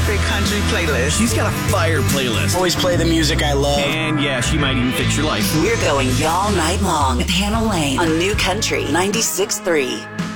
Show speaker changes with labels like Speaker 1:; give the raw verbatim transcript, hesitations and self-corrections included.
Speaker 1: perfect country playlist.
Speaker 2: She's got a fire playlist.
Speaker 3: Always play the music I love.
Speaker 2: And yeah, she might even fix your life.
Speaker 4: We're going y'all night long with Hannah Lane on New Country ninety-six point three.